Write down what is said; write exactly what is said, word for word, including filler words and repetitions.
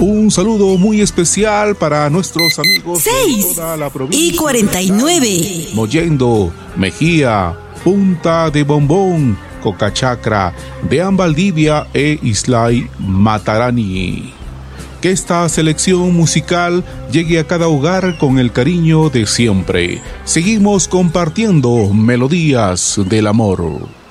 Un saludo muy especial para nuestros amigos seis de toda la provincia y cuarenta y nueve. Mollendo, Mejía, Punta de Bombón, Cocachacra, Deán Valdivia e Islay Matarani. Que esta selección musical llegue a cada hogar con el cariño de siempre. Seguimos compartiendo melodías del amor.